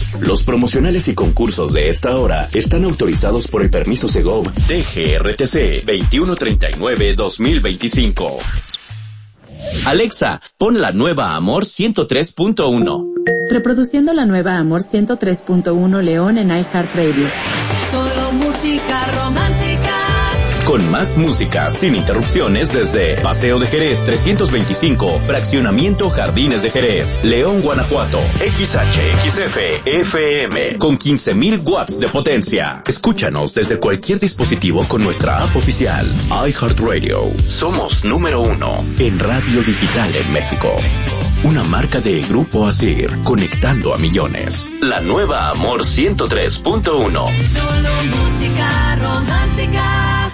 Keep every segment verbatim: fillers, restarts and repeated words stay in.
Los promocionales y concursos de esta hora están autorizados por el permiso Segov T G R T C veintiuno treinta y nueve dos mil veinticinco. Alexa, pon la nueva Amor ciento tres punto uno. Reproduciendo la nueva Amor ciento tres punto uno León en iHeartRadio. Solo música romántica. Con más música, sin interrupciones, desde Paseo de Jerez trescientos veinticinco, Fraccionamiento Jardines de Jerez, León, Guanajuato. X H X F F M, con quince mil watts de potencia. Escúchanos desde cualquier dispositivo con nuestra app oficial, iHeartRadio. Somos número uno en radio digital en México. Una marca de Grupo Asir, conectando a millones. La nueva Amor ciento tres punto uno. Solo música romántica.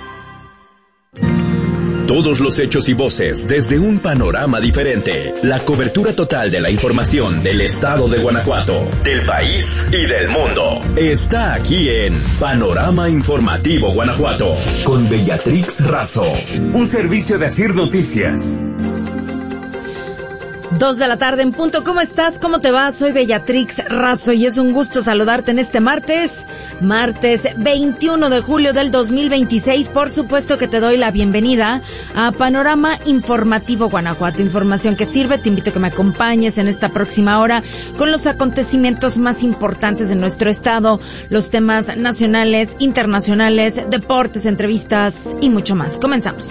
Todos los hechos y voces desde un panorama diferente. La cobertura total de la información del estado de Guanajuato, del país y del mundo. Está aquí en Panorama Informativo Guanajuato, con Bellatrix Razo. Un servicio de Asir Noticias. Dos de la tarde en punto. ¿Cómo estás? ¿Cómo te va? Soy Bellatrix Razo y es un gusto saludarte en este martes, martes veintiuno de julio del dos mil veintiséis. Por supuesto que te doy la bienvenida a Panorama Informativo Guanajuato. Información que sirve. Te invito a que me acompañes en esta próxima hora con los acontecimientos más importantes de nuestro estado, los temas nacionales, internacionales, deportes, entrevistas y mucho más. Comenzamos.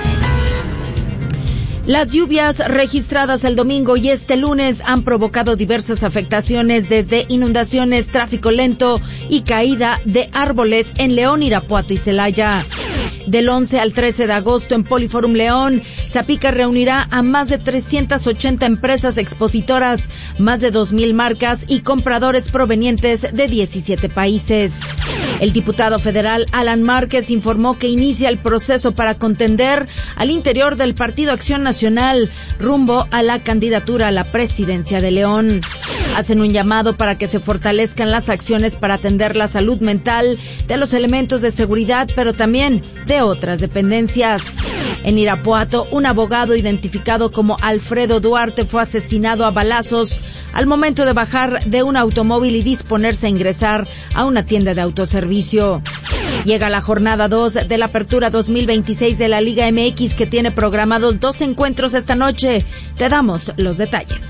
Las lluvias registradas el domingo y este lunes han provocado diversas afectaciones, desde inundaciones, tráfico lento y caída de árboles en León, Irapuato y Celaya. Del once al trece de agosto en Poliforum León, Zapica reunirá a más de trescientas ochenta empresas expositoras, más de dos mil marcas y compradores provenientes de diecisiete países. El diputado federal Alan Márquez informó que inicia el proceso para contender al interior del Partido Acción Nacional rumbo a la candidatura a la presidencia de León. Hacen un llamado para que se fortalezcan las acciones para atender la salud mental de los elementos de seguridad, pero también de otras dependencias. En Irapuato, un abogado identificado como Alfredo Duarte fue asesinado a balazos al momento de bajar de un automóvil y disponerse a ingresar a una tienda de autoservicio. Llega la jornada dos de la Apertura dos mil veintiséis de la Liga M X, que tiene programados dos encuentros esta noche. Te damos los detalles.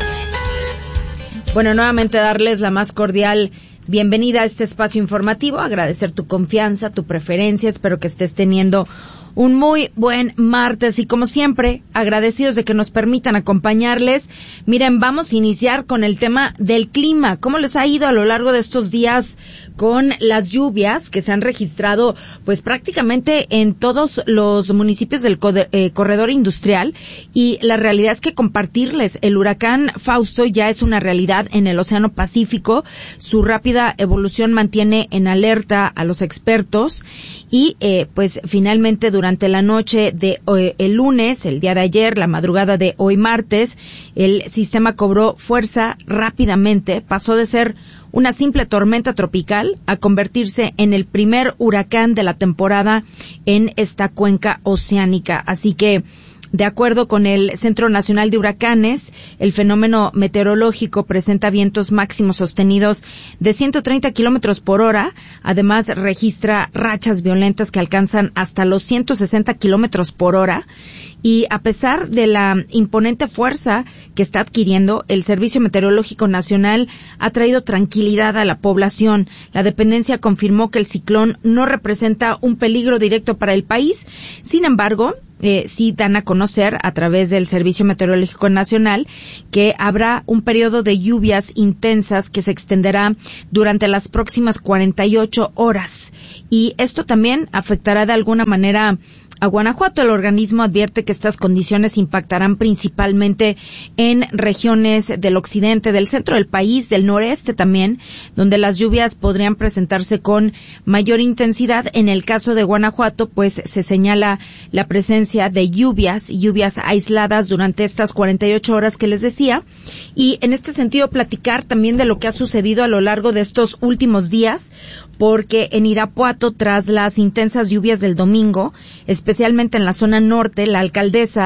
Bueno, nuevamente darles la más cordial bienvenida a este espacio informativo, agradecer tu confianza, tu preferencia, espero que estés teniendo un muy buen martes y, como siempre, agradecidos de que nos permitan acompañarles. Miren, vamos a iniciar con el tema del clima. ¿Cómo les ha ido a lo largo de estos días con las lluvias que se han registrado pues prácticamente en todos los municipios del eh, corredor industrial? Y la realidad es que compartirles, el huracán Fausto ya es una realidad en el Océano Pacífico. Su rápida evolución mantiene en alerta a los expertos y eh, pues finalmente durante la noche de eh, el lunes, el día de ayer, la madrugada de hoy martes, el sistema cobró fuerza rápidamente, pasó de ser una simple tormenta tropical a convertirse en el primer huracán de la temporada en esta cuenca oceánica. Así que, de acuerdo con el Centro Nacional de Huracanes, el fenómeno meteorológico presenta vientos máximos sostenidos de ciento treinta kilómetros por hora. Además, registra rachas violentas que alcanzan hasta los ciento sesenta kilómetros por hora. Y a pesar de la imponente fuerza que está adquiriendo, el Servicio Meteorológico Nacional ha traído tranquilidad a la población. La dependencia confirmó que el ciclón no representa un peligro directo para el país. Sin embargo, eh, sí dan a conocer a través del Servicio Meteorológico Nacional que habrá un periodo de lluvias intensas que se extenderá durante las próximas cuarenta y ocho horas. Y esto también afectará de alguna manera a Guanajuato. El organismo advierte que estas condiciones impactarán principalmente en regiones del occidente, del centro del país, del noreste también, donde las lluvias podrían presentarse con mayor intensidad. En el caso de Guanajuato, pues se señala la presencia de lluvias, lluvias aisladas durante estas cuarenta y ocho horas que les decía. Y en este sentido, platicar también de lo que ha sucedido a lo largo de estos últimos días, porque en Irapuato, tras las intensas lluvias del domingo, especialmente en la zona norte, la alcaldesa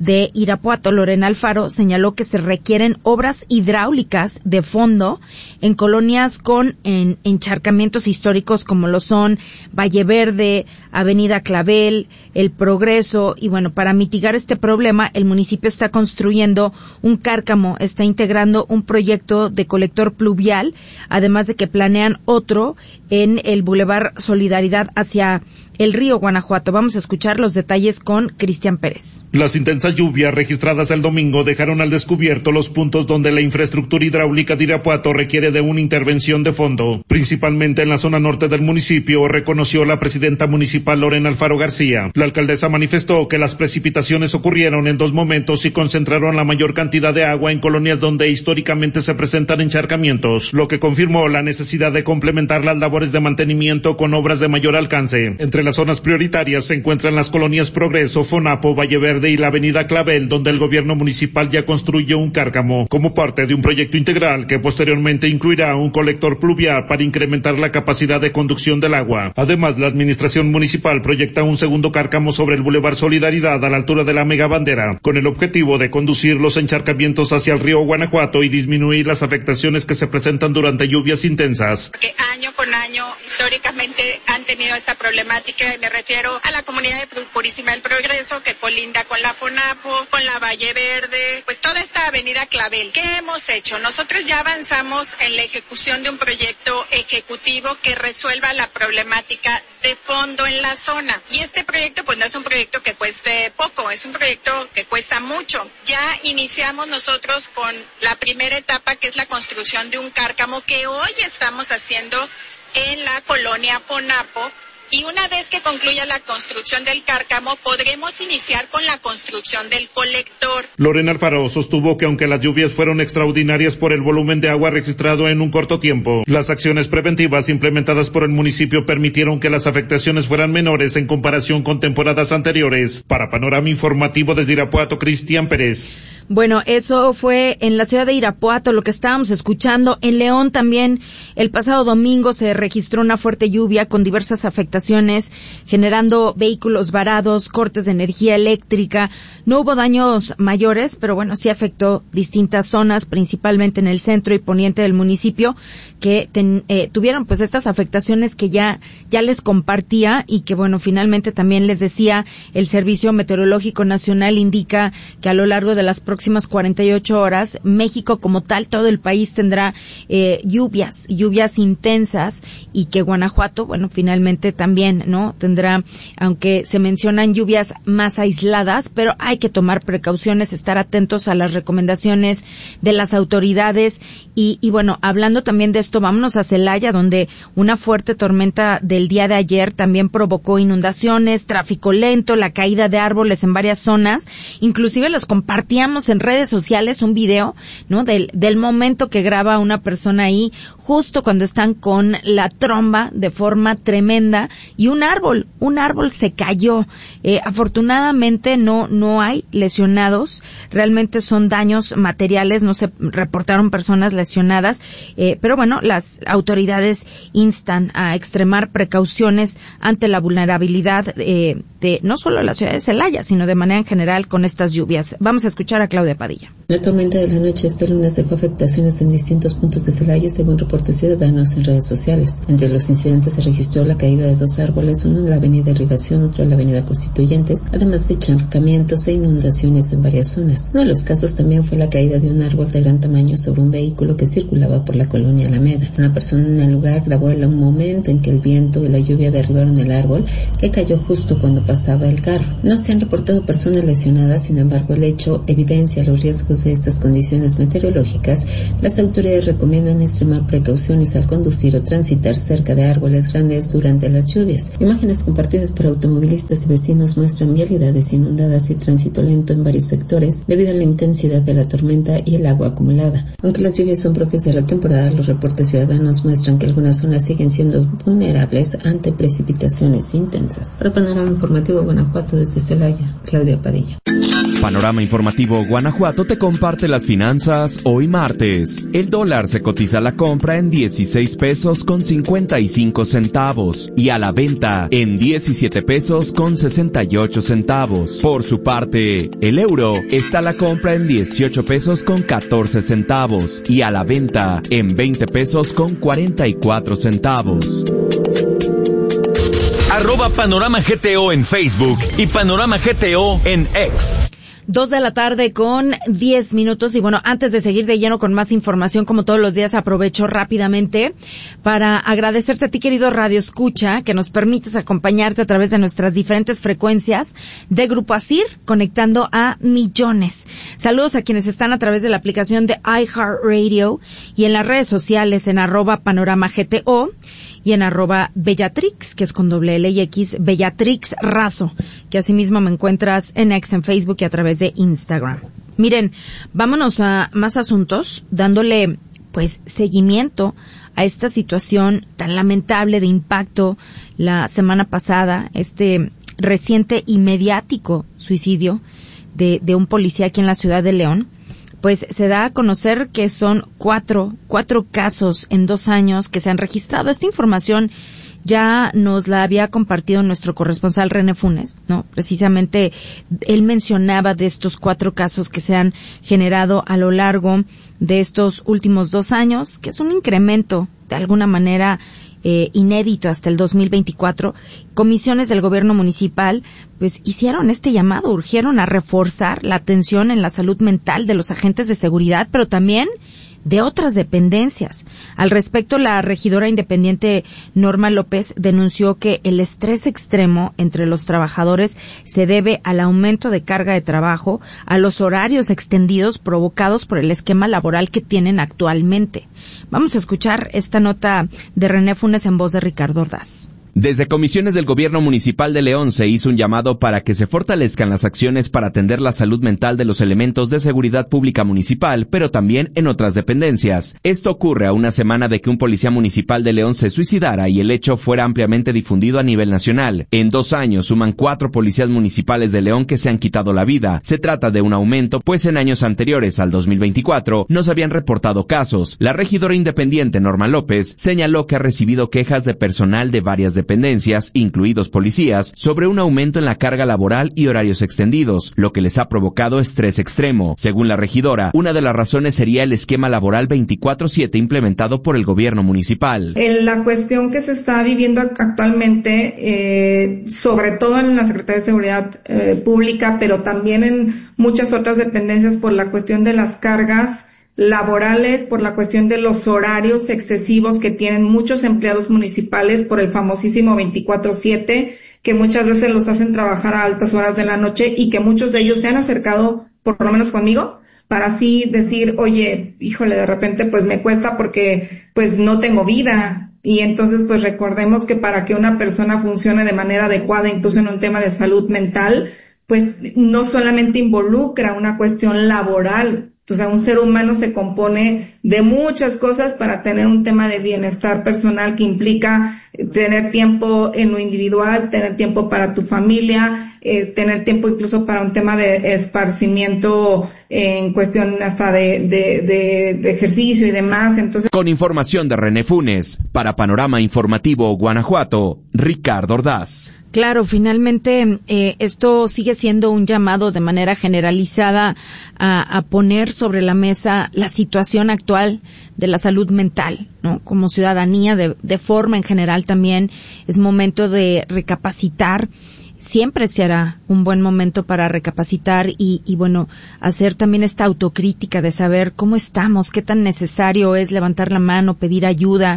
de Irapuato, Lorena Alfaro, señaló que se requieren obras hidráulicas de fondo en colonias con en, encharcamientos históricos como lo son Valle Verde, Avenida Clavel, El Progreso, y bueno, para mitigar este problema, el municipio está construyendo un cárcamo, está integrando un proyecto de colector pluvial, además de que planean otro en el Boulevard Solidaridad hacia el río Guanajuato. Vamos a escuchar los detalles con Cristian Pérez. Las intensas lluvias registradas el domingo dejaron al descubierto los puntos donde la infraestructura hidráulica de Irapuato requiere de una intervención de fondo, principalmente en la zona norte del municipio, reconoció la presidenta municipal Lorena Alfaro García. La alcaldesa manifestó que las precipitaciones ocurrieron en dos momentos y concentraron la mayor cantidad de agua en colonias donde históricamente se presentan encharcamientos, lo que confirmó la necesidad de complementar las labores de mantenimiento con obras de mayor alcance. Entre las zonas prioritarias se encuentran las colonias Progreso, Fonapo, Valle Verde y la avenida Clavel, donde el gobierno municipal ya construye un cárcamo, como parte de un proyecto integral que posteriormente incluirá un colector pluvial para incrementar la capacidad de conducción del agua. Además, la administración municipal proyecta un segundo cárcamo sobre el Boulevard Solidaridad a la altura de la Mega Bandera, con el objetivo de conducir los encharcamientos hacia el río Guanajuato y disminuir las afectaciones que se presentan durante lluvias intensas. Que año con año, históricamente, han tenido esta problemática, y me refiero a la comunidad de Purísima del Progreso, que colinda con la Fonapo, con la Valle Verde, pues toda esta avenida Clavel. ¿Qué hemos hecho? Nosotros ya avanzamos en la ejecución de un proyecto ejecutivo que resuelva la problemática de fondo en la zona. Y este proyecto pues no es un proyecto que cueste poco, es un proyecto que cuesta mucho. Ya iniciamos nosotros con la primera etapa, que es la construcción de un cárcamo que hoy estamos haciendo en la colonia Fonapo. Y una vez que concluya la construcción del cárcamo, podremos iniciar con la construcción del colector. Lorena Alfaro sostuvo que aunque las lluvias fueron extraordinarias por el volumen de agua registrado en un corto tiempo, las acciones preventivas implementadas por el municipio permitieron que las afectaciones fueran menores en comparación con temporadas anteriores. Para Panorama Informativo desde Irapuato, Cristian Pérez. Bueno, eso fue en la ciudad de Irapuato, lo que estábamos escuchando. En León también, el pasado domingo se registró una fuerte lluvia con diversas afectaciones, generando vehículos varados, cortes de energía eléctrica. No hubo daños mayores, pero bueno, sí afectó distintas zonas, principalmente en el centro y poniente del municipio, que ten, eh, tuvieron pues estas afectaciones que ya ya les compartía, y que bueno, finalmente también les decía, el Servicio Meteorológico Nacional indica que a lo largo de las próximas cuarenta y ocho horas, México como tal, todo el país tendrá eh, lluvias, lluvias intensas, y que Guanajuato, bueno, finalmente también, ¿no? Tendrá, aunque se mencionan lluvias más aisladas, pero hay que tomar precauciones, estar atentos a las recomendaciones de las autoridades. Y, y bueno, hablando también de esto, vámonos a Celaya, donde una fuerte tormenta del día de ayer también provocó inundaciones, tráfico lento, la caída de árboles en varias zonas. Inclusive los compartíamos en redes sociales, un video, ¿no? Del, del momento que graba una persona ahí, justo cuando están con la tromba de forma tremenda, y un árbol, un árbol se cayó. Eh, afortunadamente no, no hay lesionados, realmente son daños materiales, no se reportaron personas lesionadas, eh, pero bueno, las autoridades instan a extremar precauciones ante la vulnerabilidad eh, de no solo la ciudad de Celaya, sino de manera en general con estas lluvias. Vamos a escuchar a Claudia Padilla. La tormenta de la noche este lunes dejó afectaciones en distintos puntos de Celaya, según reportes ciudadanos en redes sociales. Entre los incidentes se registró la caída de dos árboles, uno en la avenida Irrigación, otro en la avenida Constituyentes, además de encharcamientos e inundaciones en varias zonas. Uno de los casos también fue la caída de un árbol de gran tamaño sobre un vehículo que circulaba por la colonia Alameda. Una persona en el lugar grabó el momento en que el viento y la lluvia derribaron el árbol, que cayó justo cuando pasaba el carro. No se han reportado personas lesionadas, sin embargo el hecho evidencia los riesgos de estas condiciones meteorológicas. Las autoridades recomiendan extremar precauciones al conducir o transitar cerca de árboles grandes durante las lluvias. Imágenes compartidas por automovilistas y vecinos muestran vialidades inundadas y tránsito lento en varios sectores debido a la intensidad de la tormenta y el agua acumulada. Aunque las lluvias son propias de la temporada, los reportes ciudadanos muestran que algunas zonas siguen siendo vulnerables ante precipitaciones intensas. Para Panorama Informativo Guanajuato, desde Celaya, Claudia Padilla. Panorama Informativo Guanajuato te comparte las finanzas hoy martes. El dólar se cotiza a la compra en dieciséis pesos con cincuenta y cinco centavos y a la venta en diecisiete pesos con sesenta y ocho centavos. Por su parte, el euro está a la compra en dieciocho pesos con catorce centavos y a la venta en veinte pesos con cuarenta y cuatro centavos. Arroba Panorama G T O en Facebook y Panorama G T O en X. Dos de la tarde con diez minutos y bueno, antes de seguir de lleno con más información, como todos los días, aprovecho rápidamente para agradecerte a ti, querido Radio Escucha, que nos permites acompañarte a través de nuestras diferentes frecuencias de Grupo Asir, conectando a millones. Saludos a quienes están a través de la aplicación de iHeartRadio y en las redes sociales en arroba Panorama G T O y en arroba Bellatrix, que es con doble L y X, Bellatrix Razo, que asimismo me encuentras en X, en Facebook y a través de Instagram. Miren, vámonos a más asuntos, dándole pues seguimiento a esta situación tan lamentable de impacto la semana pasada, este reciente y mediático suicidio de, de un policía aquí en la ciudad de León. Pues se da a conocer que son cuatro, cuatro casos en dos años que se han registrado. Esta información ya nos la había compartido nuestro corresponsal René Funes, ¿no? Precisamente él mencionaba de estos cuatro casos que se han generado a lo largo de estos últimos dos años, que es un incremento de alguna manera Eh, inédito hasta el dos mil veinticuatro. Comisiones del gobierno municipal pues hicieron este llamado, urgieron a reforzar la atención en la salud mental de los agentes de seguridad, pero también de otras dependencias. Al respecto, la regidora independiente Norma López denunció que el estrés extremo entre los trabajadores se debe al aumento de carga de trabajo, a los horarios extendidos provocados por el esquema laboral que tienen actualmente. Vamos a escuchar esta nota de René Funes en voz de Ricardo Ordaz. Desde comisiones del gobierno municipal de León se hizo un llamado para que se fortalezcan las acciones para atender la salud mental de los elementos de seguridad pública municipal, pero también en otras dependencias. Esto ocurre a una semana de que un policía municipal de León se suicidara y el hecho fuera ampliamente difundido a nivel nacional. En dos años suman cuatro policías municipales de León que se han quitado la vida. Se trata de un aumento, pues en años anteriores al dos mil veinticuatro no se habían reportado casos. La regidora independiente Norma López señaló que ha recibido quejas de personal de varias dependencias dependencias, incluidos policías, sobre un aumento en la carga laboral y horarios extendidos, lo que les ha provocado estrés extremo. Según la regidora, una de las razones sería el esquema laboral veinticuatro siete implementado por el gobierno municipal. En la cuestión que se está viviendo actualmente, eh, sobre todo en la Secretaría de Seguridad eh, Pública, pero también en muchas otras dependencias por la cuestión de las cargas laborales, por la cuestión de los horarios excesivos que tienen muchos empleados municipales por el famosísimo veinticuatro siete, que muchas veces los hacen trabajar a altas horas de la noche y que muchos de ellos se han acercado, por lo menos conmigo, para así decir, oye, híjole, de repente pues me cuesta porque pues no tengo vida. Y entonces pues recordemos que para que una persona funcione de manera adecuada, incluso en un tema de salud mental, pues no solamente involucra una cuestión laboral. O sea, un ser humano se compone de muchas cosas para tener un tema de bienestar personal que implica tener tiempo en lo individual, tener tiempo para tu familia, eh, tener tiempo incluso para un tema de esparcimiento en cuestión hasta de, de, de, de ejercicio y demás. Entonces, con información de René Funes, para Panorama Informativo Guanajuato, Ricardo Ordaz. Claro, finalmente eh, esto sigue siendo un llamado de manera generalizada a, a poner sobre la mesa la situación actual de la salud mental, ¿no? Como ciudadanía, de, de forma en general también es momento de recapacitar. Siempre será un buen momento para recapacitar y, y bueno, hacer también esta autocrítica de saber cómo estamos, qué tan necesario es levantar la mano, pedir ayuda.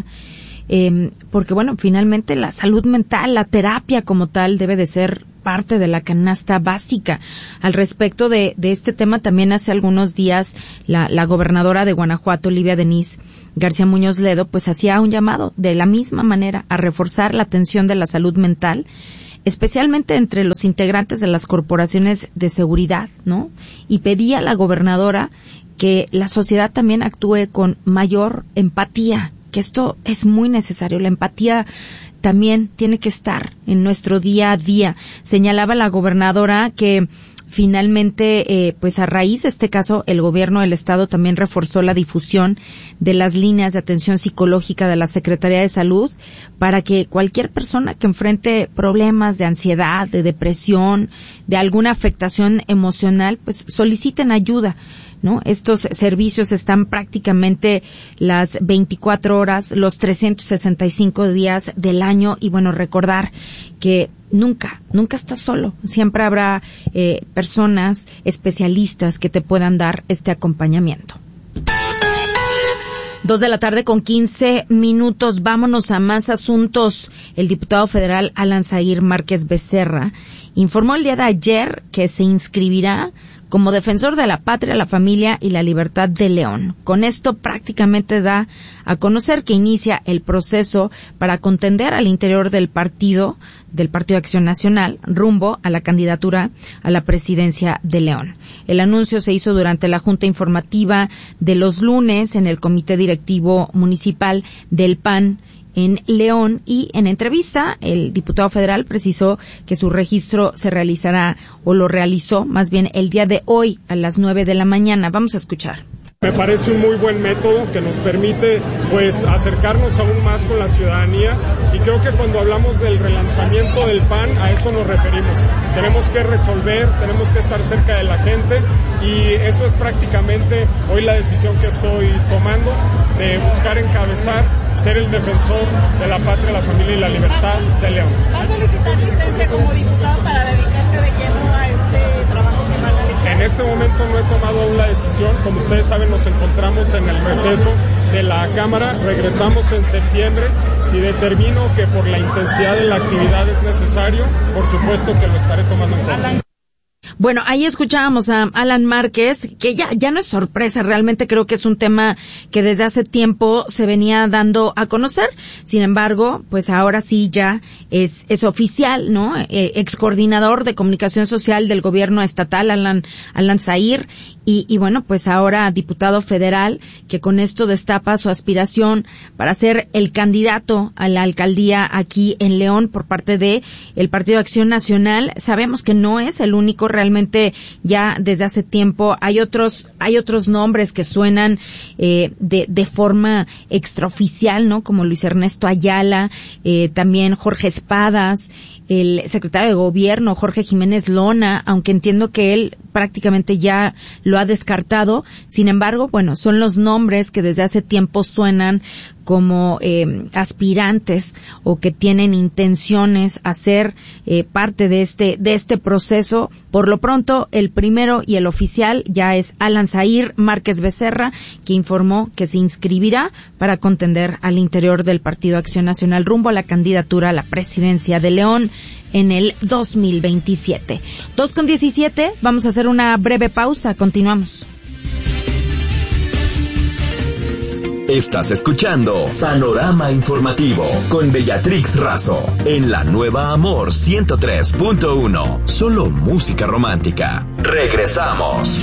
Eh, porque bueno, finalmente la salud mental, la terapia como tal debe de ser parte de la canasta básica. Al respecto de, de este tema, también hace algunos días la, la gobernadora de Guanajuato, Livia Denise García Muñoz Ledo, pues hacía un llamado de la misma manera a reforzar la atención de la salud mental, especialmente entre los integrantes de las corporaciones de seguridad, ¿no? Y pedía a la gobernadora que la sociedad también actúe con mayor empatía, que esto es muy necesario. La empatía también tiene que estar en nuestro día a día. Señalaba la gobernadora que finalmente, eh, pues a raíz de este caso, el gobierno del estado también reforzó la difusión de las líneas de atención psicológica de la Secretaría de Salud para que cualquier persona que enfrente problemas de ansiedad, de depresión, de alguna afectación emocional, pues soliciten ayuda, ¿no? Estos servicios están prácticamente las veinticuatro horas, los trescientos sesenta y cinco días del año, y bueno, recordar que nunca, nunca estás solo. Siempre habrá eh, personas especialistas que te puedan dar este acompañamiento. Dos de la tarde con quince minutos. Vámonos a más asuntos. El diputado federal Alan Zahir Márquez Becerra informó el día de ayer que se inscribirá como defensor de la patria, la familia y la libertad de León. Con esto prácticamente da a conocer que inicia el proceso para contender al interior del partido, del Partido de Acción Nacional, rumbo a la candidatura a la presidencia de León. El anuncio se hizo durante la junta informativa de los lunes en el Comité Directivo Municipal del P A N en León, y en entrevista el diputado federal precisó que su registro se realizará, o lo realizó más bien el día de hoy a las nueve de la mañana. Vamos a escuchar. Me parece un muy buen método que nos permite pues acercarnos aún más con la ciudadanía, y creo que cuando hablamos del relanzamiento del P A N a eso nos referimos. Tenemos que resolver, tenemos que estar cerca de la gente, y eso es prácticamente hoy la decisión que estoy tomando, de buscar encabezar, ser el defensor de la patria, la familia y la libertad de León. ¿Va a solicitar licencia como diputado para dedicarse de lleno a este trabajo que va a realizar? En este momento no he tomado aún la decisión. Como ustedes saben, nos encontramos en el receso de la Cámara. Regresamos en septiembre. Si determino que por la intensidad de la actividad es necesario, por supuesto que lo estaré tomando en cuenta. Bueno, ahí escuchábamos a Alan Márquez, que ya ya no es sorpresa, realmente creo que es un tema que desde hace tiempo se venía dando a conocer. Sin embargo, pues ahora sí ya es es oficial, ¿no? Eh, ex coordinador de comunicación social del gobierno estatal, Alan Alan Zahir, y y bueno, pues ahora diputado federal, que con esto destapa su aspiración para ser el candidato a la alcaldía aquí en León por parte de el Partido de Acción Nacional. Sabemos que no es el único, realmente ya desde hace tiempo hay otros hay otros nombres que suenan eh, de de forma extraoficial, ¿no? Como Luis Ernesto Ayala, eh, también Jorge Espadas, el secretario de Gobierno Jorge Jiménez Lona, aunque entiendo que él prácticamente ya lo ha descartado. Sin embargo, bueno, son los nombres que desde hace tiempo suenan como eh, aspirantes o que tienen intenciones a ser eh, parte de este de este proceso. Por lo pronto, el primero y el oficial ya es Alan Zahir Márquez Becerra, que informó que se inscribirá para contender al interior del Partido Acción Nacional rumbo a la candidatura a la presidencia de León en el dos mil veintisiete. dos con diecisiete, vamos a hacer una breve pausa, continuamos. Estás escuchando Panorama Informativo con Bellatrix Razo en la nueva Amor ciento tres punto uno. Solo música romántica. Regresamos.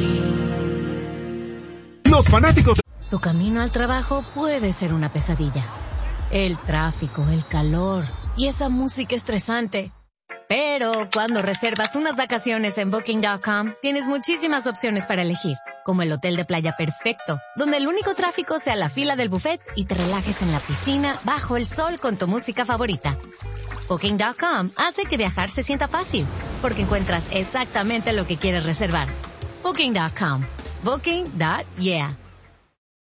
Los fanáticos. Tu camino al trabajo puede ser una pesadilla. El tráfico, el calor y esa música estresante. Pero cuando reservas unas vacaciones en Booking punto com, tienes muchísimas opciones para elegir, como el hotel de playa perfecto, donde el único tráfico sea la fila del buffet y te relajes en la piscina bajo el sol con tu música favorita. Booking punto com hace que viajar se sienta fácil, porque encuentras exactamente lo que quieres reservar. Booking punto com. Booking. Yeah.